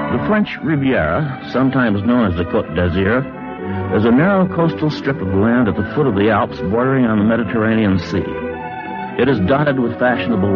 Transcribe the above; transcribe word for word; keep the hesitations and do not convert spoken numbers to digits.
The French Riviera, sometimes known as the Côte d'Azur, is a narrow coastal strip of land at the foot of the Alps bordering on the Mediterranean Sea. It is dotted with fashionable